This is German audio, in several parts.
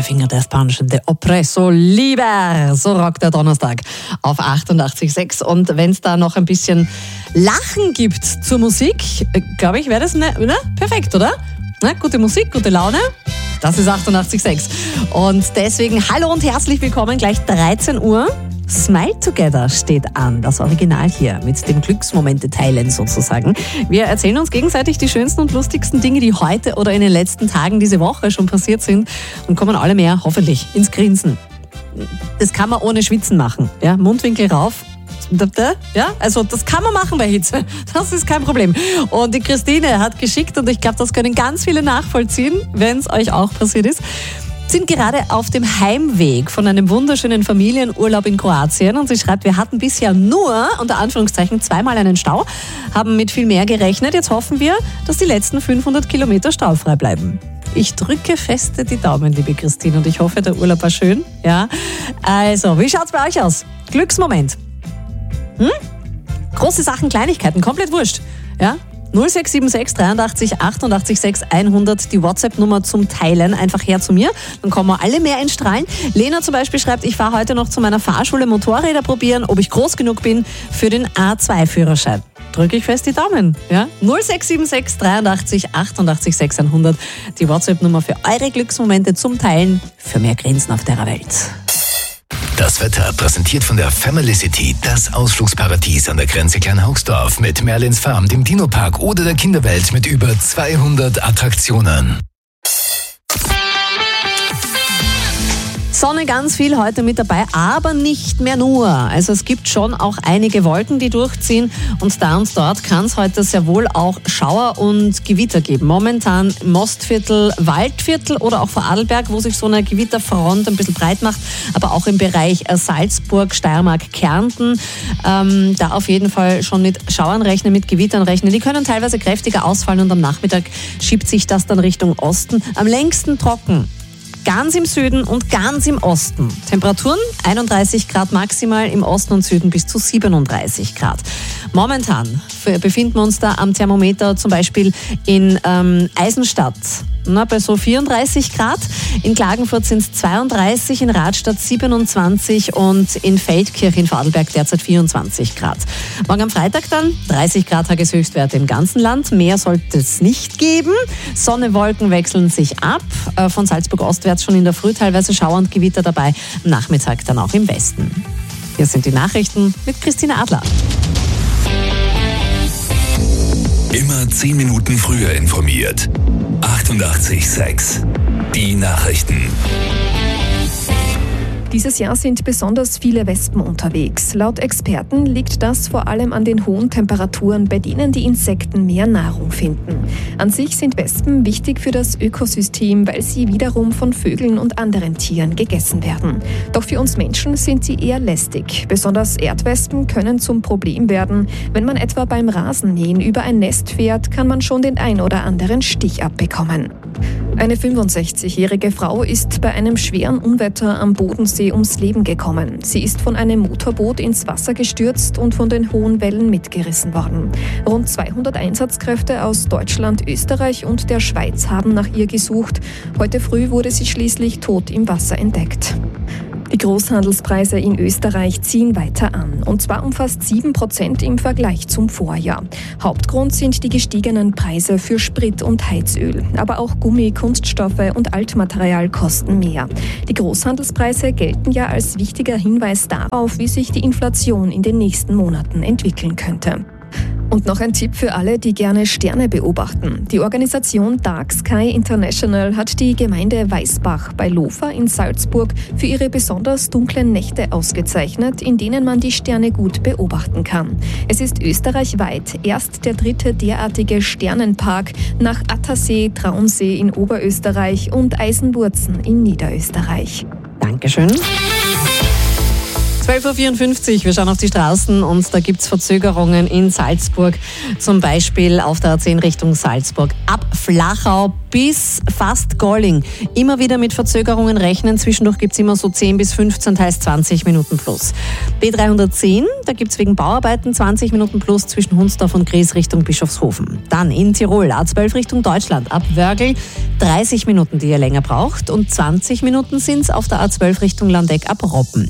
Finger Death Punch, The Oppresso Lieber. So rockt der Donnerstag auf 88,6. Und wenn es da noch ein bisschen Lachen gibt zur Musik, glaube ich, wäre das perfekt, oder? Na, gute Musik, gute Laune. Das ist 88,6. Und deswegen hallo und herzlich willkommen, gleich 13 Uhr. Smile Together steht an, das Original hier, mit dem Glücksmomente teilen sozusagen. Wir erzählen uns gegenseitig die schönsten und lustigsten Dinge, die heute oder in den letzten Tagen diese Woche schon passiert sind und kommen alle mehr, hoffentlich, ins Grinsen. Das kann man ohne Schwitzen machen, ja? Mundwinkel rauf. Ja, also das kann man machen bei Hitze, das ist kein Problem. Und die Christine hat geschickt, und ich glaube, das können ganz viele nachvollziehen, wenn es euch auch passiert ist, sind gerade auf dem Heimweg von einem wunderschönen Familienurlaub in Kroatien, und sie schreibt, wir hatten bisher nur, unter Anführungszeichen, zweimal einen Stau, haben mit viel mehr gerechnet. Jetzt hoffen wir, dass die letzten 500 Kilometer staufrei bleiben. Ich drücke feste die Daumen, liebe Christine, und ich hoffe, der Urlaub war schön. Ja, also, wie schaut's bei euch aus? Glücksmoment. Große Sachen, Kleinigkeiten, komplett wurscht. Ja? 0676 83 88 6 100, die WhatsApp-Nummer zum Teilen, einfach her zu mir, dann kommen wir alle mehr in Strahlen. Lena zum Beispiel schreibt, ich fahre heute noch zu meiner Fahrschule Motorräder probieren, ob ich groß genug bin für den A2-Führerschein. Drücke ich fest die Daumen. Ja? 0676 83 88 6 100, die WhatsApp-Nummer für eure Glücksmomente zum Teilen, für mehr Grenzen auf der Welt. Das Wetter präsentiert von der Family City, das Ausflugsparadies an der Grenze Kleinhaugsdorf mit Merlins Farm, dem Dino-Park oder der Kinderwelt mit über 200 Attraktionen. Sonne ganz viel heute mit dabei, aber nicht mehr nur. Also es gibt schon auch einige Wolken, die durchziehen, und da und dort kann es heute sehr wohl auch Schauer und Gewitter geben. Momentan Mostviertel, Waldviertel oder auch Vorarlberg, wo sich so eine Gewitterfront ein bisschen breit macht, aber auch im Bereich Salzburg, Steiermark, Kärnten. Da auf jeden Fall schon mit Schauern rechnen, mit Gewittern rechnen. Die können teilweise kräftiger ausfallen, und am Nachmittag schiebt sich das dann Richtung Osten. Am längsten trocken. Ganz im Süden und ganz im Osten. Temperaturen 31 Grad maximal, im Osten und Süden bis zu 37 Grad. Momentan befinden wir uns da am Thermometer zum Beispiel in Eisenstadt bei so 34 Grad. In Klagenfurt sind es 32, in Radstadt 27 und in Feldkirch in Vorarlberg derzeit 24 Grad. Morgen am Freitag dann 30 Grad Tageshöchstwerte im ganzen Land. Mehr sollte es nicht geben. Sonne, Wolken wechseln sich ab. Von Salzburg ostwärts schon in der Früh teilweise Schauer und Gewitter dabei. Am Nachmittag dann auch im Westen. Hier sind die Nachrichten mit Christine Adler. Immer 10 Minuten früher informiert. 88,6. Die Nachrichten. Dieses Jahr sind besonders viele Wespen unterwegs. Laut Experten liegt das vor allem an den hohen Temperaturen, bei denen die Insekten mehr Nahrung finden. An sich sind Wespen wichtig für das Ökosystem, weil sie wiederum von Vögeln und anderen Tieren gegessen werden. Doch für uns Menschen sind sie eher lästig. Besonders Erdwespen können zum Problem werden. Wenn man etwa beim Rasenmähen über ein Nest fährt, kann man schon den ein oder anderen Stich abbekommen. Eine 65-jährige Frau ist bei einem schweren Unwetter am Bodensee ums Leben gekommen. Sie ist von einem Motorboot ins Wasser gestürzt und von den hohen Wellen mitgerissen worden. Rund 200 Einsatzkräfte aus Deutschland, Österreich und der Schweiz haben nach ihr gesucht. Heute früh wurde sie schließlich tot im Wasser entdeckt. Die Großhandelspreise in Österreich ziehen weiter an, und zwar um fast 7% im Vergleich zum Vorjahr. Hauptgrund sind die gestiegenen Preise für Sprit und Heizöl. Aber auch Gummi, Kunststoffe und Altmaterial kosten mehr. Die Großhandelspreise gelten ja als wichtiger Hinweis darauf, wie sich die Inflation in den nächsten Monaten entwickeln könnte. Und noch ein Tipp für alle, die gerne Sterne beobachten. Die Organisation Dark Sky International hat die Gemeinde Weißbach bei Lofa in Salzburg für ihre besonders dunklen Nächte ausgezeichnet, in denen man die Sterne gut beobachten kann. Es ist österreichweit erst der 3. derartige Sternenpark nach Attersee, Traunsee in Oberösterreich und Eisenwurzen in Niederösterreich. Dankeschön. 12.54 Uhr, wir schauen auf die Straßen und da gibt es Verzögerungen in Salzburg. Zum Beispiel auf der A10 Richtung Salzburg ab Flachau bis fast Golling. Immer wieder mit Verzögerungen rechnen. Zwischendurch gibt es immer so 10 bis 15, teils 20 Minuten plus. B310, da gibt es wegen Bauarbeiten 20 Minuten plus zwischen Hunsdorf und Gries Richtung Bischofshofen. Dann in Tirol, A12 Richtung Deutschland, ab Wörgl 30 Minuten, die ihr länger braucht. Und 20 Minuten sind es auf der A12 Richtung Landeck ab Roppen.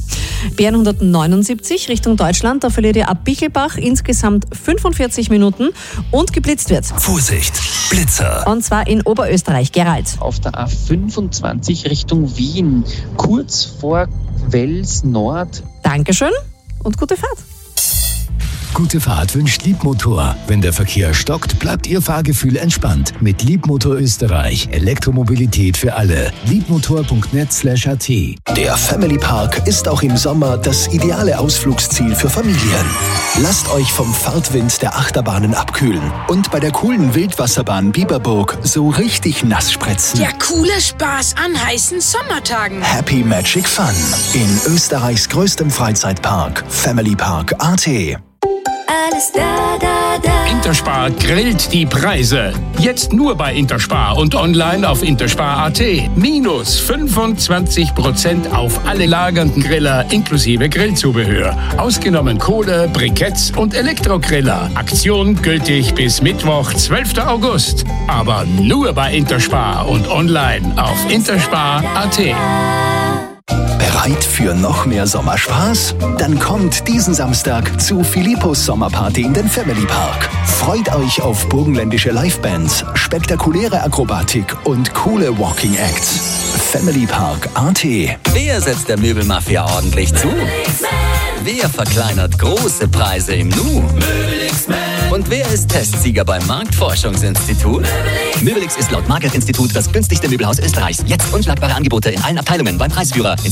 B179 Richtung Deutschland, da verliert ihr ab Bichelbach insgesamt 45 Minuten und geblitzt wird. Vorsicht, Blitzer. Und zwar in Oberösterreich. Gerald. Auf der A25 Richtung Wien, kurz vor Wels Nord. Dankeschön und gute Fahrt. Gute Fahrt wünscht Liebmotor. Wenn der Verkehr stockt, bleibt Ihr Fahrgefühl entspannt. Mit Liebmotor Österreich. Elektromobilität für alle. Liebmotor.net/at. Der Family Park ist auch im Sommer das ideale Ausflugsziel für Familien. Lasst euch vom Fahrtwind der Achterbahnen abkühlen und bei der coolen Wildwasserbahn Biberburg so richtig nass spritzen. Der coole Spaß an heißen Sommertagen. Happy Magic Fun in Österreichs größtem Freizeitpark, Family Park AT. Alles da, da, da. Interspar grillt die Preise. Jetzt nur bei Interspar und online auf interspar.at. Minus 25% auf alle lagernden Griller inklusive Grillzubehör. Ausgenommen Kohle, Briketts und Elektrogriller. Aktion gültig bis Mittwoch, 12. August. Aber nur bei Interspar und online auf interspar.at. Bereit für noch mehr Sommerspaß? Dann kommt diesen Samstag zu Philippos Sommerparty in den Family Park. Freut euch auf burgenländische Livebands, spektakuläre Akrobatik und coole Walking Acts. Family Park AT. Wer setzt der Möbelmafia ordentlich zu? Wer verkleinert große Preise im Nu? Und wer ist Testsieger beim Marktforschungsinstitut? Möbelix ist laut Market-Institut das günstigste Möbelhaus Österreichs. Jetzt unschlagbare Angebote in allen Abteilungen beim Preisführer.